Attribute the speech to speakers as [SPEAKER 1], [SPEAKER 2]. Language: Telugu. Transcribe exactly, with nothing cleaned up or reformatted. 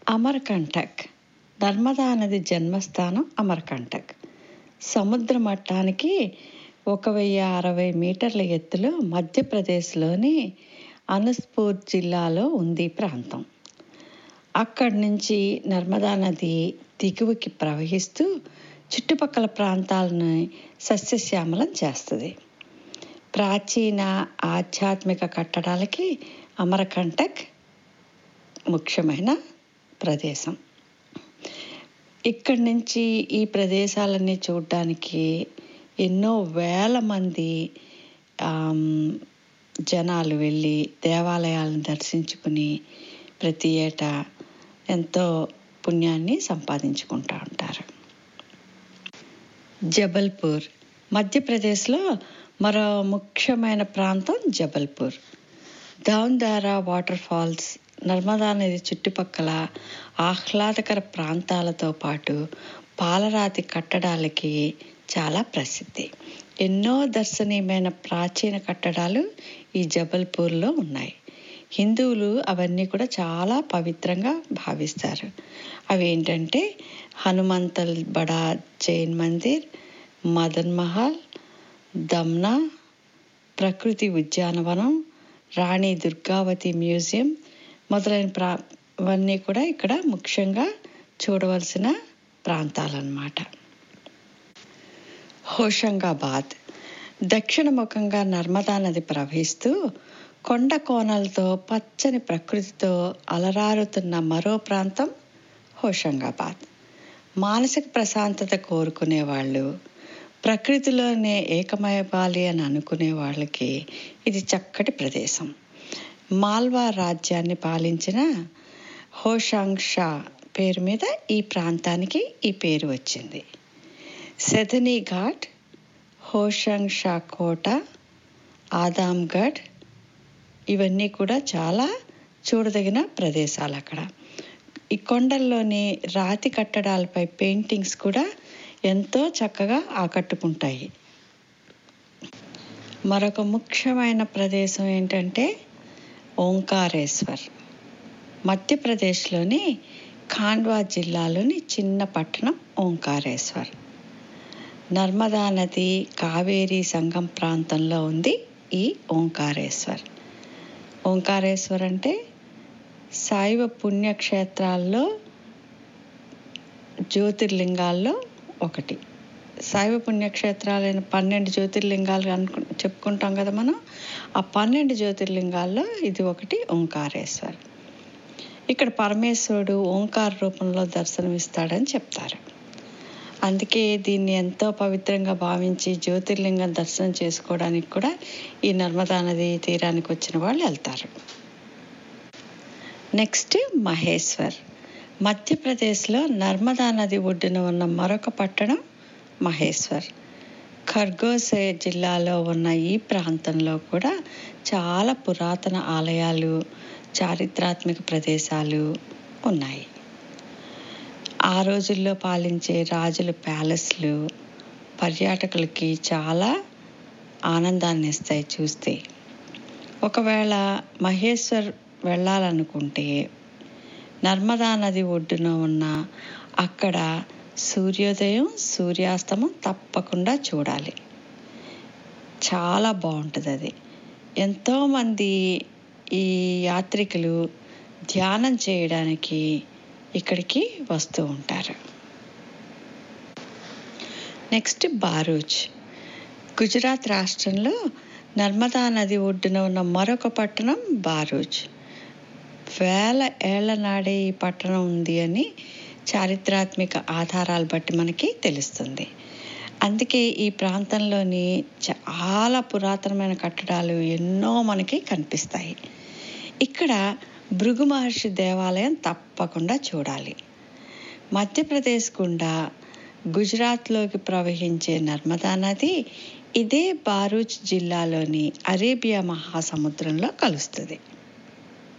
[SPEAKER 1] అమర్కంటక్ నర్మదా నది జన్మస్థానం అమర్కంటక్. సముద్ర మట్టానికి ఒక వెయ్యి అరవై మీటర్ల ఎత్తులో మధ్యప్రదేశ్లోని అనుస్పూర్ జిల్లాలో ఉంది ప్రాంతం. అక్కడి నుంచి నర్మదా నది దిగువకి ప్రవహిస్తూ చుట్టుపక్కల ప్రాంతాలను సస్యశ్యామలం చేస్తుంది. ప్రాచీన ఆధ్యాత్మిక కట్టడాలకి అమర్కంటక్ ముఖ్యమైన ప్రదేశం. ఇక్కడి నుంచి ఈ ప్రదేశాలన్నీ చూడడానికి ఎన్నో వేల మంది జనాలు వెళ్ళి దేవాలయాలను దర్శించుకుని ప్రతి ఏటా ఎంతో పుణ్యాన్ని సంపాదించుకుంటూ ఉంటారు. జబల్పూర్ మధ్యప్రదేశ్లో మరో ముఖ్యమైన ప్రాంతం జబల్పూర్. దౌన్దారా వాటర్ ఫాల్స్ నర్మదా నది చుట్టుపక్కల ఆహ్లాదకర ప్రాంతాలతో పాటు పాలరాతి కట్టడాలకి చాలా ప్రసిద్ధి. ఎన్నో దర్శనీయమైన ప్రాచీన కట్టడాలు ఈ జబల్పూర్లో ఉన్నాయి. హిందువులు అవన్నీ కూడా చాలా పవిత్రంగా భావిస్తారు. అవి ఏంటంటే హనుమంతల్ బడా జైన్ మందిర్, మదన్ మహల్, దమ్నా ప్రకృతి ఉద్యానవనం, రాణి దుర్గావతి మ్యూజియం మొదలైన ప్రా ఇవన్నీ కూడా ఇక్కడ ముఖ్యంగా చూడవలసిన ప్రాంతాలన్నమాట. హోషంగాబాద్ దక్షిణముఖంగా నర్మదా నది ప్రవహిస్తూ కొండ కోనలతో పచ్చని ప్రకృతితో అలరారుతున్న మరో ప్రాంతం హోషంగాబాద్. మానసిక ప్రశాంతత కోరుకునే వాళ్ళు, ప్రకృతిలోనే ఏకమవ్వాలి అని అనుకునే వాళ్ళకి ఇది చక్కటి ప్రదేశం. మాల్వా రాజ్యాన్ని పాలించిన హోషంగ్ షా పేరు మీద ఈ ప్రాంతానికి ఈ పేరు వచ్చింది. సెథనీ ఘాట్, హోషంగ్ షా కోట, ఆదాంగఢ్ ఇవన్నీ కూడా చాలా చూడదగిన ప్రదేశాలు. అక్కడ ఈ కొండల్లోని రాతి కట్టడాలపై పెయింటింగ్స్ కూడా ఎంతో చక్కగా ఆకట్టుకుంటాయి. మరొక ముఖ్యమైన ప్రదేశం ఏంటంటే ఓంకారేశ్వర్. మధ్యప్రదేశ్లోని ఖాండ్వా జిల్లాలోని చిన్న పట్టణం ఓంకారేశ్వర్. నర్మదా నది కావేరీ సంగం ప్రాంతంలో ఉంది ఈ ఓంకారేశ్వర్. ఓంకారేశ్వర్ అంటే శైవ పుణ్యక్షేత్రాల్లో జ్యోతిర్లింగాల్లో ఒకటి. శైవ పుణ్యక్షేత్రాలైన పన్నెండు జ్యోతిర్లింగాలు అనుకు చెప్పుకుంటాం కదా మనం. ఆ పన్నెండు జ్యోతిర్లింగాల్లో ఇది ఒకటి ఓంకారేశ్వర్. ఇక్కడ పరమేశ్వరుడు ఓంకార రూపంలో దర్శనమిస్తాడని చెప్తారు. అందుకే దీన్ని ఎంతో పవిత్రంగా భావించి జ్యోతిర్లింగం దర్శనం చేసుకోవడానికి కూడా ఈ నర్మదా నది తీరానికి వచ్చిన వాళ్ళు వెళ్తారు. నెక్స్ట్ మహేశ్వర్. మధ్యప్రదేశ్లో నర్మదా నది ఒడ్డున ఉన్న మరొక పట్టణం మహేశ్వర్. ఖర్గోసే జిల్లాలో ఉన్న ఈ ప్రాంతంలో కూడా చాలా పురాతన ఆలయాలు, చారిత్రాత్మక ప్రదేశాలు ఉన్నాయి. ఆ రోజుల్లో పాలించే రాజుల ప్యాలెస్లు పర్యాటకులకి చాలా ఆనందాన్ని ఇస్తాయి చూస్తే. ఒకవేళ మహేశ్వర్ వెళ్ళాలనుకుంటే నర్మదా నది ఒడ్డున ఉన్న అక్కడ సూర్యోదయం, సూర్యాస్తమం తప్పకుండా చూడాలి. చాలా బాగుంటుంది అది. ఎంతోమంది ఈ యాత్రికులు ధ్యానం చేయడానికి ఇక్కడికి వస్తూ ఉంటారు. నెక్స్ట్ బారూచ్. గుజరాత్ రాష్ట్రంలో నర్మదా నది ఒడ్డున ఉన్న మరొక పట్టణం బారూచ్. వేల ఏళ్ల నాడే ఈ పట్టణం ఉంది అని చారిత్రాత్మక ఆధారాలు బట్టి మనకి తెలుస్తుంది. అందుకే ఈ ప్రాంతంలోని చాలా పురాతనమైన కట్టడాలు ఎన్నో మనకి కనిపిస్తాయి. ఇక్కడ భృగు మహర్షి దేవాలయం తప్పకుండా చూడాలి. మధ్యప్రదేశ్ గుండా గుజరాత్లోకి ప్రవహించే నర్మదా నది ఇదే బారూచ్ జిల్లాలోని అరేబియా మహాసముద్రంలో కలుస్తుంది.